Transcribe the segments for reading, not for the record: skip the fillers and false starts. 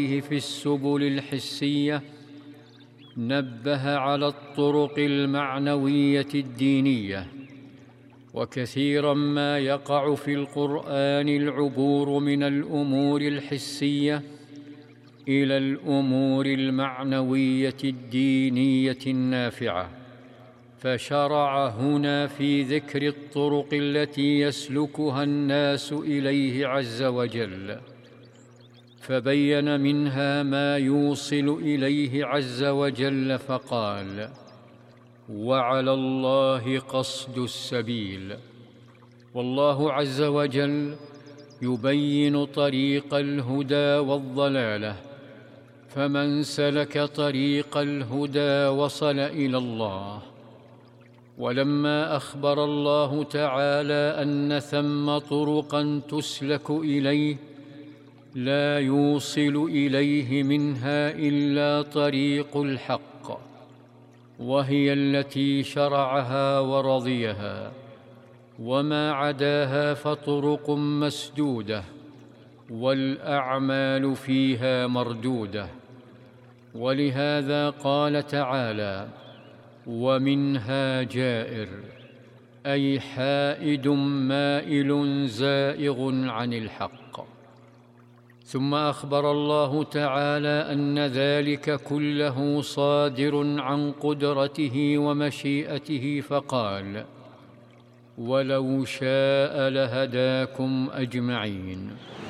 في السبل الحسية نبه على الطرق المعنوية الدينية. وكثيرا ما يقع في القرآن العبور من الأمور الحسية إلى الأمور المعنوية الدينية النافعة، فشرع هنا في ذكر الطرق التي يسلكها الناس إليه عز وجل، فبين منها ما يوصل إليه عز وجل فقال: وعلى الله قصد السبيل. والله عز وجل يبين طريق الهدى والضلالة، فمن سلك طريق الهدى وصل إلى الله. ولما أخبر الله تعالى أن ثم طرقا تسلك إليه لا يوصل إليه منها إلا طريق الحق، وهي التي شرعها ورضيها، وما عداها فطرق مسدودة والأعمال فيها مردودة. ولهذا قال تعالى: ومنها جائر، أي حائد مائل زائغ عن الحق. ثم أخبر الله تعالى أن ذلك كله صادر عن قدرته ومشيئته فقال: ولو شاء لهداكم أجمعين.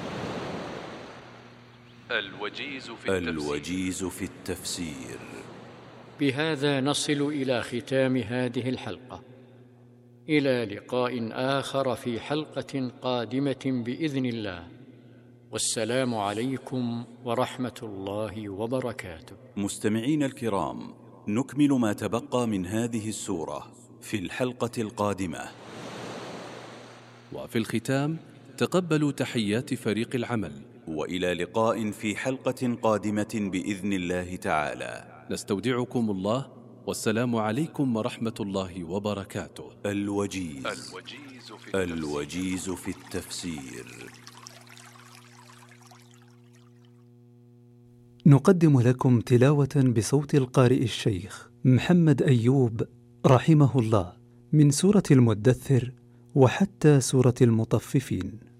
الوجيز في التفسير. بهذا نصل إلى ختام هذه الحلقة، إلى لقاء آخر في حلقة قادمة بإذن الله، والسلام عليكم ورحمة الله وبركاته. مستمعين الكرام، نكمل ما تبقى من هذه السورة في الحلقة القادمة. وفي الختام تقبلوا تحيات فريق العمل، وإلى لقاء في حلقة قادمة بإذن الله تعالى. نستودعكم الله، والسلام عليكم ورحمة الله وبركاته. الوجيز في التفسير. نقدم لكم تلاوة بصوت القارئ الشيخ محمد أيوب رحمه الله من سورة المدثر وحتى سورة المطففين.